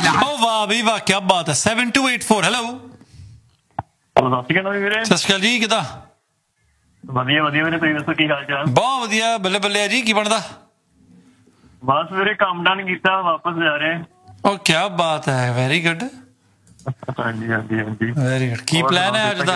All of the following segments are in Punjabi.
Oh ਵਾਹ ਵੀ ਵਾਹ, ਕੀ ਬਾਤ ਹੈ। 7284 ਹੈਲੋ। ਸਤਿ ਸ਼੍ਰੀ ਅਕਾਲ ਵੀਰੇ। ਸਤਿ ਸ਼੍ਰੀ ਅਕਾਲ ਜੀ, ਕਿੱਦਾਂ? ਵਧੀਆ ਵਧੀਆ ਵੀਰੇ, ਤੁਸੀਂ ਦੱਸੋ ਕੀ ਹਾਲ ਚਾਲ? ਬਹੁਤ ਵਧੀਆ, ਬੱਲੇ ਬੱਲੇ ਜੀ। ਕੀ ਬਣਦਾ? ਬਸ ਵੀਰੇ ਕੰਮ ਡਨ ਕੀਤਾ, ਵਾਪਸ ਜਾ ਰਹੇ। ਉਹ ਕੀ ਬਾਤ ਹੈ, ਵੈਰੀ ਗੁੱਡ। ਹਾਂਜੀ ਹਾਂਜੀ ਹਾਂਜੀ, ਵੈਰੀ ਗੁੱਡ। ਕੀ ਪਲਾਨ ਹੈ ਅੱਜ ਦਾ?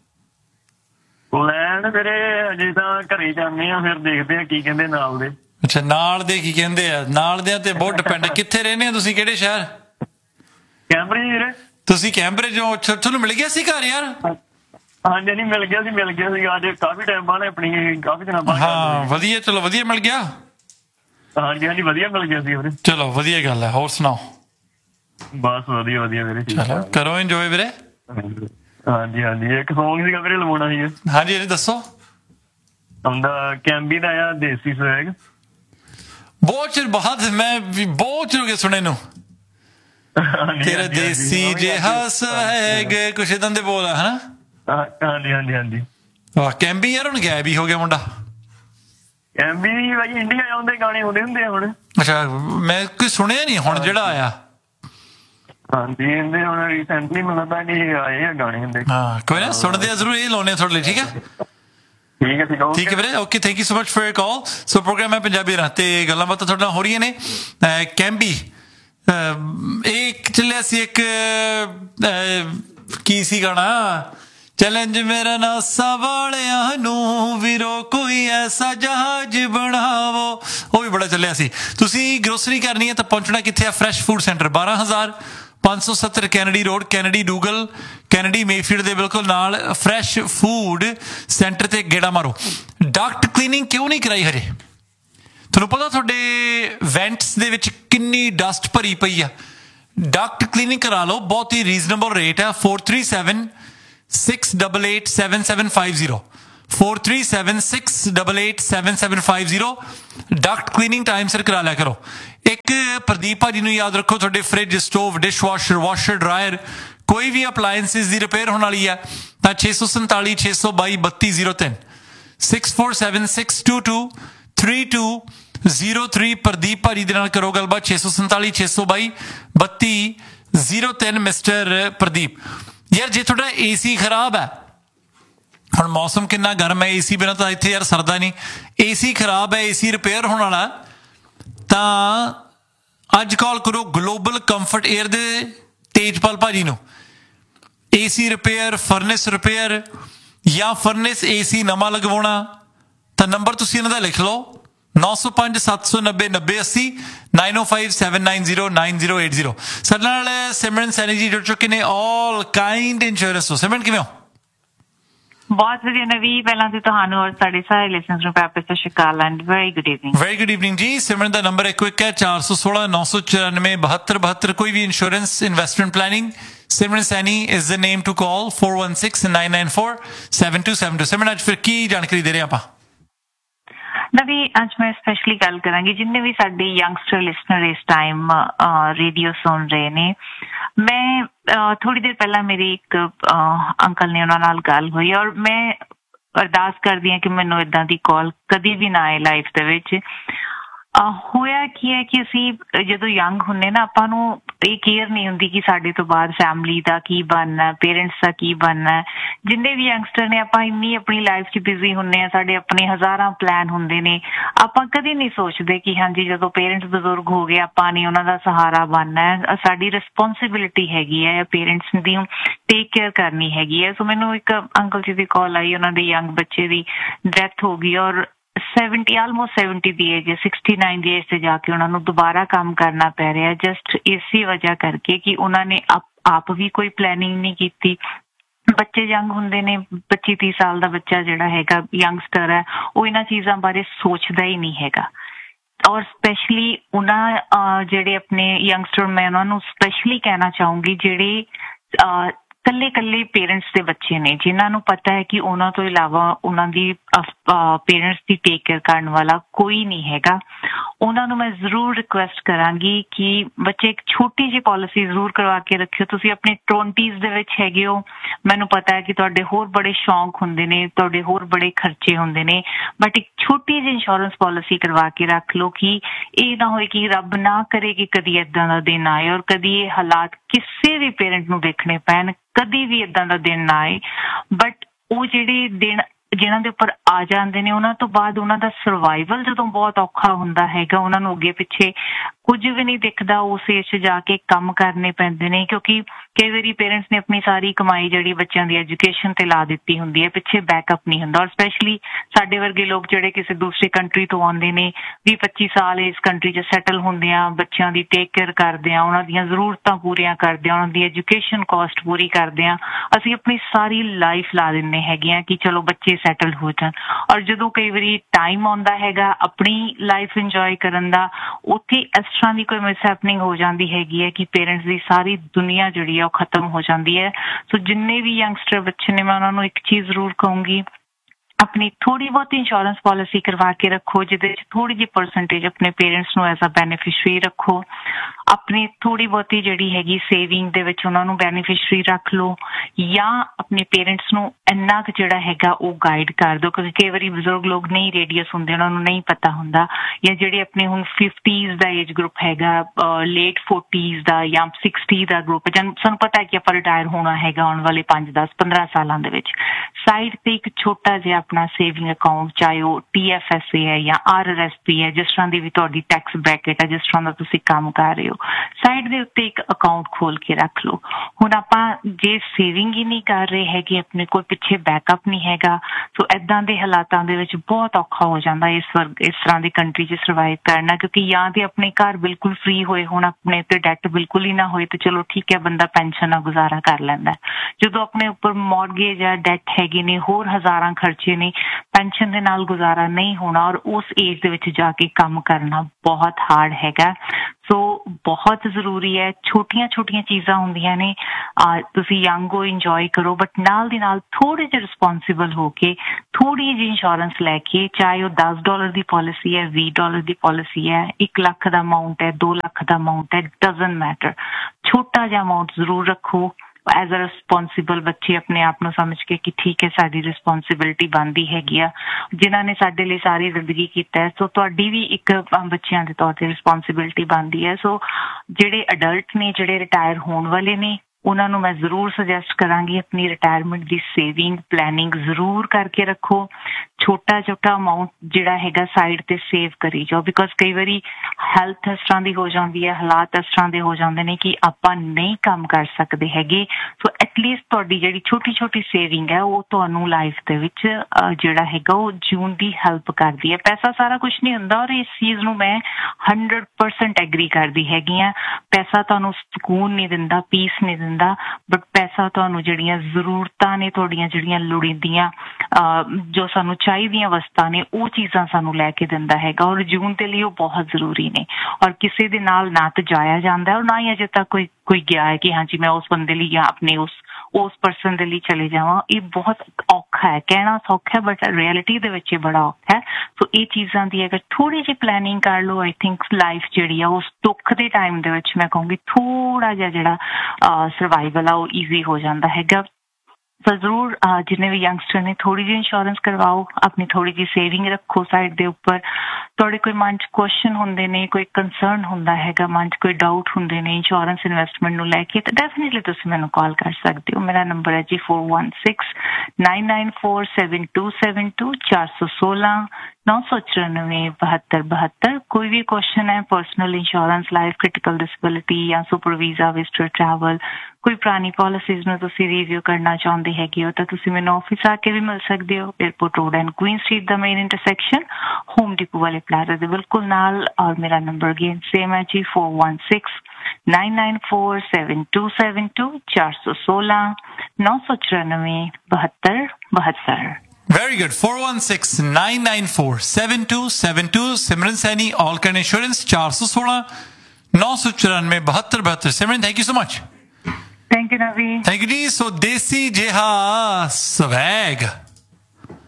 ਪਲਾਨ ਵੀਰੇ ਅਜੇ ਤਾਂ ਘਰੇ ਜਾਂਦੇ ਆ, ਫਿਰ ਦੇਖਦੇ ਆ ਕੀ ਕਹਿੰਦੇ ਨਾਲ ਦੇ। ਅੱਛਾ, ਨਾਲ ਦੇ ਕੀ ਕਹਿੰਦੇ ਆ? ਨਾਲ ਦੇ ਤੇ ਬਹੁਤ ਡਿਪੈਂਡ। ਕਿੱਥੇ ਰਹਿੰਦੇ ਹੋ ਤੁਸੀਂ, ਕਿਹੜੇ ਸ਼ਹਿਰ? ਕੈਂਬਰਿਜ ਵੀਰੇ। ਤੁਸੀਂ ਕੈਂਬਰਿਜ ਹੋ? ਤੁਹਾਨੂੰ ਮਿਲ ਗਿਆ ਸੀ ਘਰ ਯਾਰ? ਹਾਂਜੀ ਹਾਂਜੀ, ਮਿਲ ਗਿਆ ਸੀ ਅੱਜ, ਕਾਫੀ ਟਾਈਮ ਬਾਅਦ, ਆਪਣੀ ਕਾਫੀ ਦਿਨਾਂ ਬਾਅਦ। ਹਾਂ ਵਧੀਆ, ਚਲੋ ਵਧੀਆ ਮਿਲ ਗਿਆ। ਹਾਂਜੀ ਹਾਂਜੀ, ਵਧੀਆ ਮਿਲ ਗਿਆ ਸੀ ਵੀਰੇ। ਚਲੋ ਵਧੀਆ ਗੱਲ ਹੈ। ਹੋਰ ਸੁਣਾਓ? ਬਸ ਵਧੀਆ ਵਧੀਆ ਵੀਰੇ। ਚਲੋ ਕਰੋ ਇੰਜੋਏ ਵੀਰੇ। ਹਾਂਜੀ ਹਾਂਜੀ, ਇੱਕ ਸੌਂਗ ਸੀਗਾ ਵੀਰੇ ਲਵਾਉਣਾ ਸੀ। ਹਾਂਜੀ ਹਾਂਜੀ ਦੱਸੋ। ਉਹਦਾ ਕੈਂਬੀ ਦਾ ਆ, ਦੇਸੀ ਸਵੈਗ। ਬਹੁਤ ਚਿਰ ਬਾਅਦ, ਮੈਂ ਵੀ ਬਹੁਤ ਚਿਰ ਹੋ ਗਿਆ ਸੁਣੇ ਨੂੰ। ਤੇਰਾ ਦੇਸੀ ਜਿਹਾ ਸਵੈਗ, ਕੁਛ ਏਦਾਂ ਦੇ ਬੋਲ ਆ, ਹਨਾ? ਹਾਂਜੀ ਹਾਂਜੀ ਹਾਂਜੀ। ਵਾਹ, ਕੈਂਬੀ ਯਾਰ ਹੁਣ ਗਾਇਬ ਹੀ ਹੋ ਗਿਆ ਮੁੰਡਾ। ਕੈਂਬੀ ਵੀ ਭਾਈ ਇੰਡੀਆ ਆਉਂਦੇ ਗਾਣੇ ਹੁੰਦੇ ਹੁੰਦੇ ਹੁਣ। ਅੱਛਾ, ਮੈਂ ਕੋਈ ਸੁਣਿਆ ਨਹੀਂ ਹੁਣ ਜਿਹੜਾ ਆਇਆ। ਹਾਂਜੀ, ਇਹਦੇ ਹੁਣ ਰੀਸੈਂਟਲੀ ਮੈਨੂੰ ਲੱਗਦਾ ਕਿ ਆਏ ਆ ਗਾਣੇ ਹੁੰਦੇ। ਹਾਂ ਕੋਈ ਨਾ, ਸੁਣਦੇ ਆ ਜ਼ਰੂਰ, ਇਹ ਲਾਉਣੇ ਤੁਹਾਡੇ ਲਈ। ਠੀਕ ਹੈ ਠੀਕ ਹੈ ਵੀਰੇ, okay, thank you so much for your call. So programme ਹੈ ਪੰਜਾਬੀ ਰਾਹ ਤੇ ਗੱਲਾਂ ਬਾਤਾਂ ਤੁਹਾਡੇ ਨਾਲ ਹੋ ਰਹੀਆਂ ਨੇ। ਕੈਂਬੀ ਇਹ ਚੱਲਿਆ ਸੀ ਇੱਕ, ਕੀ ਸੀ ਗਾਣਾ? ਚੈਲੰਜ ਮੇਰਾ ਨਾਸਾ ਵਾਲਿਆਂ ਨੂੰ ਵੀਰੋ, ਕੋਈ ਐਸਾ ਜਹਾਜ਼ ਬਣਾਵੋ। ਉਹ ਵੀ ਬੜਾ ਚੱਲਿਆ ਸੀ। ਤੁਸੀਂ ਗਰੋਸਰੀ ਕਰਨੀ ਹੈ ਤਾਂ ਪਹੁੰਚਣਾ ਕਿੱਥੇ ਆ? Fresh food centre, 12570 Kennedy road, Kennedy ਡੂਗਲ, Kennedy Mayfield ਦੇ ਬਿਲਕੁਲ ਨਾਲ। ਫਰੈਸ਼ ਫੂਡ ਸੈਂਟਰ ਤੇ ਗੇੜਾ ਮਾਰੋ। ਡਕਟ ਕਲੀਨਿੰਗ ਕਿਉਂ ਨਹੀਂ ਕਰਾਈ ਹਜੇ? ਤੁਹਾਨੂੰ ਪਤਾ ਤੁਹਾਡੇ ਵੈਂਟਸ ਦੇ ਵਿੱਚ ਕਿੰਨੀ ਡਸਟ ਭਰੀ ਪਈ ਆ? ਡਕਟ ਕਲੀਨਿੰਗ ਕਰਾ ਲਓ, ਬਹੁਤ ਹੀ ਰੀਜ਼ਨੇਬਲ ਰੇਟ ਆ। 4376887750, 4376887750। ਡਕਟ ਕਲੀਨਿੰਗ ਟਾਈਮ ਸਿਰ ਕਰਾ ਲਿਆ ਕਰੋ। ਇੱਕ ਪ੍ਰਦੀਪ ਭਾਜੀ ਨੂੰ ਯਾਦ ਰੱਖੋ, ਤੁਹਾਡੇ fridge, stove, dish washer, washer dryer, ਕੋਈ ਵੀ ਅਪਲਾਇੰਸਿਸ ਦੀ ਰਿਪੇਅਰ ਹੋਣ ਵਾਲੀ ਆ ਤਾਂ 647 622 3203, 6476223203 ਪ੍ਰਦੀਪ ਭਾਜੀ ਦੇ ਨਾਲ ਕਰੋ ਗੱਲਬਾਤ। 647 622 3203 ਮਿਸਟਰ ਪ੍ਰਦੀਪ। ਯਾਰ ਜੇ ਤੁਹਾਡਾ ਏਸੀ ਖਰਾਬ ਹੈ, ਹੁਣ ਮੌਸਮ ਕਿੰਨਾ ਗਰਮ ਹੈ, ਏਸੀ ਬਿਨਾਂ ਤਾਂ ਇੱਥੇ ਯਾਰ ਸਰਦਾ ਨਹੀਂ। ਏਸੀ ਖਰਾਬ ਹੈ, ਏਸੀ ਰਿਪੇਅਰ ਹੋਣ ਵਾਲਾ, ਤਾਂ ਅੱਜ ਕਾਲ ਕਰੋ ਗਲੋਬਲ ਕੰਫਰਟ ਏਅਰ ਦੇ ਤੇਜਪਾਲ ਭਾਜੀ ਨੂੰ। ਏਸੀ ਰਿਪੇਅਰ, ਫਰਨਿਸ ਰਿਪੇਅਰ ਜਾਂ ਫਰਨਿਸ ਏਸੀ ਨਵਾਂ ਲਗਵਾਉਣਾ ਤਾਂ ਨੰਬਰ ਤੁਸੀਂ ਇਹਨਾਂ ਦਾ ਲਿਖ ਲਓ, 905 790 9080, 905 790 9080। ਸਾਡੇ ਨਾਲ ਸਿਮਰਨ ਸੈਣੀ ਜੀ ਜੁੜ ਚੁੱਕੇ ਨੇ, ਆਲ ਕਾਈਂਡ ਇੰਸ਼ੋਰੈਂਸ ਤੋਂ। ਸਿਮਰਨ ਕਿਵੇਂ ਹੋ? ਬਹੁਤ ਵਧੀਆ ਨਵੀ, ਪਹਿਲਾਂ ਤੇ ਤੁਹਾਨੂੰ ਔਰ ਸਾਡੇ ਸਾਰੇ ਲਿਸਨਰਸ ਨੂੰ ਪਿਆਰ ਸਤਿ ਸ਼੍ਰੀ ਅਕਾਲ and very good evening. Very good evening ਜੀ। ਸਿਮਰਨ ਦਾ ਨੰਬਰ ਇੱਕੋ ਇੱਕ ਹੈ, 416 994 7272। ਕੋਈ ਵੀ insurance, investment planning, Simran Saini is the name to ਕਾਲ। 4169947272। ਸਿਮਰਨ ਅੱਜ ਫਿਰ ਕੀ ਜਾਣਕਾਰੀ ਦੇ ਰਹੇ ਆਪਾਂ? ਨਵੀ, ਅੱਜ ਮੈਂ ਸਪੈਸ਼ਲੀ ਗੱਲ ਕਰਾਂਗੀ ਜਿੰਨੇ ਵੀ ਸਾਡੇ ਯੰਗਸਟਰ ਲਿਸਨਰ ਇਸ ਟਾਈਮ ਰੇਡੀਓ ਸੁਣ ਰਹੇ ਨੇ। ਮੈਂ ਥੋੜੀ ਦੇਰ ਪਹਿਲਾਂ ਮੇਰੀ ਇੱਕ ਅੰਕਲ ਨੇ, ਉਹਨਾਂ ਨਾਲ ਗੱਲ ਹੋਈ, ਔਰ ਮੈਂ ਅਰਦਾਸ ਕਰਦੀ ਹਾਂ ਕਿ ਮੈਨੂੰ ਏਦਾਂ ਦੀ ਕਾਲ ਕਦੀ ਵੀ ਨਾ ਆਏ ਲਾਈਫ ਦੇ ਵਿੱਚ। ਹੋਇਆ ਕੀ ਹੈ ਕਿ ਅਸੀਂ ਜਦੋਂ ਯੰਗ ਹੁੰਦੇ ਨਾ, ਆਪਾਂ ਨੂੰ ਇਹ ਕੇਅਰ ਨਹੀਂ ਹੁੰਦੀ ਕਿ ਸਾਡੇ ਤੋਂ ਬਾਅਦ ਫੈਮਿਲੀ ਦਾ ਕੀ ਬਣਨਾ, ਪੇਰੈਂਟਸ ਦਾ ਕੀ ਬਣਨਾ। ਜਿੰਨੇ ਵੀ ਯੰਗਸਟਰ ਨੇ, ਆਪਾਂ ਇੰਨੀ ਆਪਣੀ ਲਾਈਫ 'ਚ ਬਿਜ਼ੀ ਹੁੰਦੇ ਹਾਂ, ਸਾਡੇ ਆਪਣੇ ਹਜ਼ਾਰਾਂ ਪਲਾਨ ਹੁੰਦੇ ਨੇ। ਆਪਾਂ ਕਦੇ ਨਹੀਂ ਸੋਚਦੇ ਕਿ ਹਾਂਜੀ ਜਦੋਂ ਪੇਰੈਂਟਸ ਬਜ਼ੁਰਗ ਹੋ ਗਏ, ਆਪਾਂ ਨਹੀਂ ਉਹਨਾਂ ਦਾ ਸਹਾਰਾ ਬਣਨਾ ਹੈ। ਸਾਡੀ ਰਿਸਪੋਂਸੀਬਿਲਿਟੀ ਹੈਗੀ ਹੈ ਪੇਰੈਂਟਸ ਦੀ ਟੇਕ ਕੇਅਰ ਕਰਨੀ ਹੈਗੀ ਹੈ। ਸੋ ਮੈਨੂੰ ਇੱਕ ਅੰਕਲ ਜੀ ਦੀ ਕਾਲ ਆਈ, ਉਹਨਾਂ ਦੇ ਯੰਗ ਬੱਚੇ ਦੀ ਡੈਥ ਹੋ ਗਈ, ਔਰ 70 ਦੀ ਏਜ, 69 ਦੀ ਏਜ ਤੇ ਜਾ ਕੇ ਉਹਨਾਂ ਨੂੰ ਦੁਬਾਰਾ ਕੰਮ ਕਰਨਾ ਪੈ ਰਿਹਾ, ਜਸਟ ਇਸੇ ਵਜ੍ਹਾ ਕਰਕੇ ਕਿ ਉਹਨਾਂ ਨੇ ਆਪ ਵੀ ਕੋਈ ਪਲੈਨਿੰਗ ਨਹੀਂ ਕੀਤੀ। ਬੱਚੇ ਯੰਗ ਹੁੰਦੇ ਨੇ, 25-30 ਸਾਲ ਦਾ ਬੱਚਾ ਜਿਹੜਾ ਹੈਗਾ ਯੰਗਸਟਰ ਹੈ, ਉਹ ਇਹਨਾਂ ਚੀਜ਼ਾਂ ਬਾਰੇ ਸੋਚਦਾ ਹੀ ਨਹੀਂ ਹੈਗਾ। ਔਰ ਸਪੈਸ਼ਲੀ ਉਹਨਾਂ ਜਿਹੜੇ ਆਪਣੇ ਯੰਗਸਟਰ, ਮੈਂ ਉਹਨਾਂ ਨੂੰ ਸਪੈਸ਼ਲੀ ਕਹਿਣਾ ਚਾਹੂੰਗੀ ਜਿਹੜੇ ਕੱਲੇ ਪੇਰੈਂਟਸ ਦੇ ਬੱਚੇ ਨੇ ਜਿਨ੍ਹਾਂ ਨੂੰ ਪਤਾ ਹੈ ਕਿ ਉਹਨਾਂ ਤੋਂ ਇਲਾਵਾ ਉਹਨਾਂ ਦੀ ਪੇਰੈਂਟਸ ਦੀ ਟੇਕ ਕੇਅਰ ਕਰਨ ਵਾਲਾ ਕੋਈ ਨਹੀਂ ਹੈਗਾ, ਉਹਨਾਂ ਨੂੰ ਮੈਂ ਜ਼ਰੂਰ ਰਿਕੁਐਸਟ ਕਰਾਂਗੀ ਕਿ ਬੱਚੇ ਇੱਕ ਛੋਟੀ ਜਿਹੀ ਪਾਲਿਸੀ ਜ਼ਰੂਰ ਕਰਵਾ ਕੇ ਰੱਖਿਓ। ਤੁਸੀਂ ਆਪਣੇ 20s ਦੇ ਵਿੱਚ ਹੈਗੇ ਹੋ, ਮੈਨੂੰ ਪਤਾ ਹੈ ਕਿ ਤੁਹਾਡੇ ਹੋਰ ਬੜੇ ਸ਼ੌਂਕ ਹੁੰਦੇ ਨੇ, ਤੁਹਾਡੇ ਹੋਰ ਬੜੇ ਖਰਚੇ ਹੁੰਦੇ ਨੇ, ਬਟ ਇੱਕ ਛੋਟੀ ਜਿਹੀ ਇੰਸ਼ੋਰੈਂਸ ਪਾਲਿਸੀ ਕਰਵਾ ਕੇ ਰੱਖ ਲਓ ਕਿ ਇਹ ਨਾ ਹੋਏ ਕਿ ਰੱਬ ਨਾ ਕਰੇ ਕਿ ਕਦੀ ਏਦਾਂ ਦਾ ਦਿਨ ਆਏ ਔਰ ਕਦੀ ਇਹ ਹਾਲਾਤ ਕਿਸੇ ਵੀ ਪੇਰੈਂਟ ਨੂੰ ਦੇਖਣੇ ਪੈਣ, ਕਦੀ ਵੀ ਏਦਾਂ ਦਾ ਦਿਨ ਨਾ ਆਏ। ਬਟ ਉਹ ਜਿਹੜੇ ਦਿਨ ਜਿਹਨਾਂ ਦੇ ਉੱਪਰ ਆ ਜਾਂਦੇ ਨੇ ਉਹਨਾਂ ਤੋਂ ਬਾਅਦ ਉਹਨਾਂ ਦਾ ਸਰਵਾਈਵਲ ਜਦੋਂ ਬਹੁਤ ਔਖਾ ਹੁੰਦਾ ਹੈਗਾ, ਉਹਨਾਂ ਨੂੰ ਅੱਗੇ ਪਿੱਛੇ ਕੁਝ ਵੀ ਨਹੀਂ ਦਿਖਦਾ, ਉਸ ਏਜ 'ਚ ਜਾ ਕੇ ਕੰਮ ਕਰਨੇ ਪੈਂਦੇ ਨੇ ਕਿਉਂਕਿ ਕਈ ਵਾਰੀ ਪੇਰੈਂਟਸ ਨੇ ਆਪਣੀ ਸਾਰੀ ਕਮਾਈ ਜਿਹੜੀ ਬੱਚਿਆਂ ਦੀ ਐਜੂਕੇਸ਼ਨ ਤੇ ਲਾ ਦਿੱਤੀ ਹੁੰਦੀ ਹੈ, ਪਿੱਛੇ ਬੈਕਅਪ ਨਹੀਂ ਹੁੰਦਾ। ਔਰ ਸਪੈਸ਼ਲੀ ਸਾਡੇ ਵਰਗੇ ਲੋਕ ਜਿਹੜੇ ਕਿਸੇ ਦੂਸਰੀ ਕੰਟਰੀ ਤੋਂ ਆਉਂਦੇ ਨੇ, 20-25 ਸਾਲ ਇਸ ਕੰਟਰੀ 'ਚ ਸੈਟਲ ਹੁੰਦੇ ਆ, ਬੱਚਿਆਂ ਦੀ ਟੇਕ ਕੇਅਰ ਕਰਦੇ ਆ, ਉਹਨਾਂ ਦੀਆਂ ਜ਼ਰੂਰਤਾਂ ਪੂਰੀਆਂ ਕਰਦੇ ਆ, ਉਹਨਾਂ ਦੀ ਐਜੂਕੇਸ਼ਨ ਕਾਸਟ ਪੂਰੀ ਕਰਦੇ ਆ, ਅਸੀਂ ਆਪਣੀ ਸਾਰੀ ਲਾਈਫ ਲਾ ਦਿੰਦੇ ਹੈਗੇ ਆ ਕਿ ਚਲੋ ਬੱਚੇ ਸੈਟਲ ਹੋ ਜਾਣ। ਔਰ ਜਦੋਂ ਕਈ ਵਾਰੀ ਟਾਈਮ ਆਉਂਦਾ ਹੈਗਾ ਆਪਣੀ ਲਾਈਫ ਇੰਜੋਏ ਕਰਨ ਦਾ, ਉੱਥੇ ਇਸ ਤਰ੍ਹਾਂ ਦੀ ਕੋਈ ਮਿਸਹੈਪਨਿੰਗ ਹੋ ਜਾਂਦੀ ਹੈਗੀ ਹੈ ਕਿ ਪੇਰੈਂਟਸ ਦੀ ਸਾਰੀ ਦੁਨੀਆ ਜਿਹੜੀ ਆ ਉਹ ਖਤਮ ਹੋ ਜਾਂਦੀ ਹੈ। ਸੋ ਜਿੰਨੇ ਵੀ ਯੰਗਸਟਰ ਬੱਚੇ ਨੇ ਮੈਂ ਉਹਨਾਂ ਨੂੰ ਇੱਕ ਚੀਜ਼ ਜ਼ਰੂਰ ਕਹੂੰਗੀ, ਆਪਣੀ ਥੋੜੀ ਬਹੁਤ ਇੰਸ਼ੋਰੈਂਸ ਪਾਲਿਸੀ ਕਰਵਾ ਕੇ ਰੱਖੋ ਜਿਹਦੇ ਵਿੱਚ ਥੋੜੀ ਜਿਹੀ ਪਰਸੈਂਟੇਜ ਆਪਣੇ ਪੇਰੈਂਟਸ ਨੂੰ ਐਜ਼ ਅ ਬੈਨੀਫਿਸ਼ਰੀ ਰੱਖੋ। ਆਪਣੀ ਥੋੜੀ ਬਹੁਤੀ ਜਿਹੜੀ ਹੈਗੀ ਸੇਵਿੰਗ ਦੇ ਵਿੱਚ ਉਹਨਾਂ ਨੂੰ ਬੈਨੀਫਿਸ਼ਰੀ ਰੱਖ ਲਓ ਜਾਂ ਆਪਣੇ ਪੇਰੈਂਟਸ ਨੂੰ ਇੰਨਾ ਕੁ ਜਿਹੜਾ ਹੈਗਾ ਉਹ ਗਾਈਡ ਕਰ ਦਿਓ ਕਿਉਂਕਿ ਕਈ ਵਾਰੀ ਬਜ਼ੁਰਗ ਲੋਕ ਨਹੀਂ ਰੇਡੀਅਸ ਹੁੰਦੇ, ਉਹਨਾਂ ਨੂੰ ਨਹੀਂ ਪਤਾ ਹੁੰਦਾ, ਜਾਂ ਜਿਹੜੇ ਆਪਣੇ ਹੁਣ 50s ਦਾ ਏਜ ਗਰੁੱਪ ਹੈਗਾ, ਲੇਟ 40s ਦਾ ਜਾਂ 60 ਦਾ ਗਰੁੱਪ, ਸਾਨੂੰ ਪਤਾ ਹੈ ਕਿ ਆਪਾਂ ਰਿਟਾਇਰ ਹੋਣਾ ਹੈਗਾ ਆਉਣ ਵਾਲੇ 5-10-15 ਸਾਲਾਂ ਦੇ ਵਿੱਚ, ਸਾਈਡ ਤੇ ਇੱਕ ਛੋਟਾ ਜਿਹਾ ਆਪਣਾ ਸੇਵਿੰਗ ਅਕਾਊਂਟ, ਚਾਹੇ ਉਹ TFSA ਹੈ ਜਾਂ RRSP ਹੈ, ਜਿਸ ਤਰ੍ਹਾਂ ਦੀ ਵੀ ਤੁਹਾਡੀ ਟੈਕਸ ਬ੍ਰੈਕਟ ਹੈ, ਜਿਸ ਤਰ੍ਹਾਂ ਦਾ ਤੁਸੀਂ ਕੰਮ ਕਰ ਰਹੇ ਹੋ, ਸਾਈਡ ਦੇ ਉੱਤੇ ਇੱਕ ਅਕਾਊਂਟ ਖੋਲ ਕੇ ਰੱਖ ਲਓ। ਹੁਣ ਆਪਾਂ ਜੇ ਸੇਵਿੰਗ ਹੀ ਨਹੀਂ ਕਰ ਰਹੇ ਹੈਗੇ, ਆਪਣੇ ਕੋਲ ਪਿੱਛੇ ਬੈਕਅਪ ਨਹੀਂ ਹੈਗਾ, ਸੋ ਏਦਾਂ ਦੇ ਹਾਲਾਤਾਂ ਦੇ ਵਿੱਚ ਬਹੁਤ ਔਖਾ ਹੋ ਜਾਂਦਾ ਇਸ ਤਰ੍ਹਾਂ ਦੀ ਕੰਟਰੀ 'ਚ ਸਰਵਾਈਵ ਕਰਨਾ ਕਿਉਂਕਿ ਜਾਂ ਤੇ ਆਪਣੇ ਘਰ ਬਿਲਕੁਲ ਫ੍ਰੀ ਹੋਏ ਹੁਣ, ਆਪਣੇ ਤੇ ਡੈਟ ਬਿਲਕੁਲ ਹੀ ਨਾ ਹੋਏ ਤੇ ਚਲੋ ਠੀਕ ਹੈ ਬੰਦਾ ਪੈਨਸ਼ਨ ਨਾਲ ਗੁਜ਼ਾਰਾ ਕਰ ਲੈਂਦਾ। ਜਦੋਂ ਆਪਣੇ ਉੱਪਰ ਮੌਰਗੇਜ ਜਾਂ ਡੈਟ ਹੈਗੇ ਨੇ, ਹੋਰ ਹਜ਼ਾਰਾਂ ਖਰਚੇ ਨੇ, ਪੈਨਸ਼ਨ ਦੇ ਨਾਲ ਗੁਜ਼ਾਰਾ ਨਹੀਂ ਹੋਣਾ ਔਰ ਉਸ ਏਜ ਦੇ ਵਿੱਚ ਜਾ ਕੇ ਕੰਮ ਕਰਨਾ ਬਹੁਤ ਹਾਰਡ ਹੈਗਾ। ਸੋ ਬਹੁਤ ਜ਼ਰੂਰੀ ਹੈ, ਛੋਟੀਆਂ ਚੀਜ਼ਾਂ ਹੁੰਦੀਆਂ ਨੇ, ਤੁਸੀਂ ਯੰਗ ਹੋ ਇੰਜੋਏ ਕਰੋ ਬਟ ਨਾਲ ਦੀ ਨਾਲ ਥੋੜੇ ਜਿਹੇ ਰਿਸਪੌਂਸਿਬਲ ਹੋ ਕੇ ਥੋੜੀ ਜਿਹੀ ਇੰਸ਼ੋਰੈਂਸ ਲੈ ਕੇ, ਚਾਹੇ ਉਹ $10 ਦੀ ਪਾਲਿਸੀ ਹੈ, $20 ਦੀ ਪਾਲਿਸੀ ਹੈ, 1 ਲੱਖ ਦਾ ਅਮਾਊਂਟ ਹੈ, 2 ਲੱਖ ਦਾ ਅਮਾਊਂਟ ਹੈ, ਡਜ਼ਨਟ ਮੈਟਰ, ਛੋਟਾ ਜਿਹਾ ਅਮਾਊਂਟ ਜ਼ਰੂਰ ਰੱਖੋ ਐਜ਼ ਅ ਰਿਸਪੌਂਸਿਬਲ ਬੱਚੇ ਆਪਣੇ ਆਪ ਨੂੰ ਸਮਝ ਕੇ ਕਿ ਠੀਕ ਹੈ ਸਾਡੀ ਰਿਸਪੌਂਸਿਬਿਲਿਟੀ ਬਣਦੀ ਹੈਗੀ ਆ, ਜਿਨ੍ਹਾਂ ਨੇ ਸਾਡੇ ਲਈ ਸਾਰੀ ਜ਼ਿੰਦਗੀ ਕੀਤਾ ਹੈ, ਸੋ ਤੁਹਾਡੀ ਵੀ ਇੱਕ ਬੱਚਿਆਂ ਦੇ ਤੌਰ ਤੇ ਰਿਸਪੌਂਸਿਬਿਲਿਟੀ ਬਣਦੀ ਹੈ। ਸੋ ਜਿਹੜੇ ਅਡਲਟ ਨੇ, ਜਿਹੜੇ ਰਿਟਾਇਰ ਹੋਣ ਵਾਲੇ ਨੇ, ਉਹਨਾਂ ਨੂੰ ਮੈਂ ਜ਼ਰੂਰ ਸੁਜੈਸਟ ਕਰਾਂਗੀ ਆਪਣੀ ਰਿਟਾਇਰਮੈਂਟ ਦੀ ਸੇਵਿੰਗ ਪਲੈਨਿੰਗ ਜ਼ਰੂਰ ਕਰਕੇ ਰੱਖੋ, ਛੋਟਾ ਅਮਾਊਂਟ ਜਿਹੜਾ ਹੈਗਾ ਸਾਈਡ ਤੇ ਸੇਵ ਕਰੀ ਜਾਓ ਬਿਕੋਜ਼ ਕਈ ਵਾਰੀ ਹੈਲਥ ਇਸ ਤਰ੍ਹਾਂ ਦੀ ਹੋ ਜਾਂਦੀ ਹੈ, ਹਾਲਾਤ ਇਸ ਤਰ੍ਹਾਂ ਦੇ ਹੋ ਜਾਂਦੇ ਨੇ ਕਿ ਆਪਾਂ ਨਹੀਂ ਕੰਮ ਕਰ ਸਕਦੇ ਹੈਗੇ। ਸੋ ਐਟਲੀਸਟ ਤੁਹਾਡੀ ਜਿਹੜੀ ਛੋਟੀ ਸੇਵਿੰਗ ਹੈ ਉਹ ਤੁਹਾਨੂੰ ਲਾਈਫ ਦੇ ਵਿੱਚ ਜਿਹੜਾ ਹੈਗਾ ਉਹ ਜਿਉਣ ਦੀ ਹੈਲਪ ਕਰਦੀ ਹੈ। ਪੈਸਾ ਸਾਰਾ ਕੁਝ ਨਹੀਂ ਹੁੰਦਾ ਔਰ ਇਸ ਚੀਜ਼ ਨੂੰ ਮੈਂ 100% ਐਗਰੀ ਕਰਦੀ ਹੈਗੀ ਹਾਂ। ਪੈਸਾ ਤੁਹਾਨੂੰ ਸਕੂਨ ਨਹੀਂ ਦਿੰਦਾ, ਪੀਸ ਨਹੀਂ ਦਿੰਦਾ, ਬਟ ਪੈਸਾ ਤੁਹਾਨੂੰ ਜਿਹੜੀਆਂ ਜ਼ਰੂਰਤਾਂ ਨੇ, ਤੁਹਾਡੀਆਂ ਜਿਹੜੀਆਂ ਲੋੜੀਂਦੀਆਂ ਜੋ ਸਾਨੂੰ ਚਾਹੀਦੀਆਂ ਵਸਤਾਂ ਨੇ, ਉਹ ਚੀਜ਼ਾਂ ਸਾਨੂੰ ਲੈ ਕੇ ਦਿੰਦਾ ਹੈਗਾ ਔਰ ਜੀਵਨ ਦੇ ਲਈ ਉਹ ਬਹੁਤ ਜ਼ਰੂਰੀ ਨੇ ਔਰ ਕਿਸੇ ਦੇ ਨਾਲ ਨਾ ਤਾਂ ਜਾਇਆ ਜਾਂਦਾ ਔਰ ਨਾ ਹੀ ਅਜੇ ਤੱਕ ਕੋਈ ਗਿਆ ਹੈ ਕਿ ਹਾਂਜੀ ਮੈਂ ਉਸ ਬੰਦੇ ਲਈ ਜਾਂ ਆਪਣੇ ਉਸ ਪਰਸਨ ਦੇ ਲਈ ਚਲੇ ਜਾਵਾਂ। ਇਹ ਬਹੁਤ ਔਖਾ ਹੈ, ਕਹਿਣਾ ਸੌਖਾ ਬਟ ਰਿਐਲਿਟੀ ਦੇ ਵਿੱਚ ਇਹ ਬੜਾ ਔਖਾ ਹੈ। ਸੋ ਇਹ ਚੀਜ਼ਾਂ ਦੀ ਅਗਰ ਥੋੜੀ ਜਿਹੀ ਪਲੈਨਿੰਗ ਕਰ ਲਓ, ਆਈ ਥਿੰਕ ਲਾਈਫ ਜਿਹੜੀ ਆ ਉਸ ਦੁੱਖ ਦੇ ਟਾਈਮ ਦੇ ਵਿੱਚ ਮੈਂ ਕਹੂੰਗੀ ਥੋੜਾ ਜਿਹਾ ਜਿਹੜਾ ਸਰਵਾਈਵਲ ਆ ਉਹ ਈਜ਼ੀ ਹੋ ਜਾਂਦਾ ਹੈਗਾ। ਸੋ ਜ਼ਰੂਰ ਜਿੰਨੇ ਵੀ ਯੰਗਸਟਰ ਨੇ ਥੋੜੀ ਜਿਹੀ ਇੰਸ਼ੋਰੈਂਸ ਕਰਵਾਓ, ਆਪਣੀ ਥੋੜੀ ਜਿਹੀ ਸੇਵਿੰਗ ਰੱਖੋ ਸਾਈਡ ਦੇ ਉੱਪਰ। ਤੁਹਾਡੇ ਕੋਈ ਮਨ 'ਚ ਕੁਐਸਚਨ ਹੁੰਦੇ ਨੇ, ਕੋਈ ਕੰਸਰਨ ਹੁੰਦਾ ਹੈਗਾ, ਮਨ 'ਚ ਕੋਈ ਡਾਊਟ ਹੁੰਦੇ ਨੇ ਇੰਸ਼ੋਰੈਂਸ ਇਨਵੈਸਟਮੈਂਟ ਨੂੰ ਲੈ ਕੇ, ਤਾਂ ਡੈਫੀਨਿਟਲੀ ਤੁਸੀਂ ਮੈਨੂੰ ਕਾਲ ਕਰ ਸਕਦੇ ਹੋ। ਮੇਰਾ ਨੰਬਰ ਹੈ ਜੀ 4169947272 416-994-7272। ਕੋਈ ਵੀ ਕੁਐਸਚਨ ਹੈ, personal insurance, life, critical disability ਜਾਂ ਸੁਪਰ ਵੀਜ਼ਾ, ਵਿਜ਼ਟਰ ਟਰੈਵਲ, ਕੋਈ ਪੁਰਾਣੀ ਪਾਲਿਸੀਜ਼ ਨੂੰ ਤੁਸੀਂ ਰਿਵਿਊ ਕਰਨਾ ਚਾਹੁੰਦੇ ਹੈਗੇ ਹੋ ਤਾਂ ਤੁਸੀਂ ਮੈਨੂੰ ਆਫਿਸ ਆ ਕੇ ਵੀ ਮਿਲ ਸਕਦੇ ਹੋ। Airport road and Queen street the main intersection, home depot ਵਾਲੇ ਪਲਾਜ਼ਾ ਦੇ ਬਿਲਕੁਲ ਨਾਲ। ਔਰ ਮੇਰਾ ਨੰਬਰ ਅਗੇਨ ਸੇਮ ਹੈ ਜੀ 4169947272 416-994-7272। Very good. 416-994-7272। Simran Saini, ऑलकन insurance, 416-994-7272। Simran, thank you so much. Thank you Ravi. Thank you ਜੀ। ਸੋ ਦੇਸੀ ਜਿਹਾ ਸਵੈਗ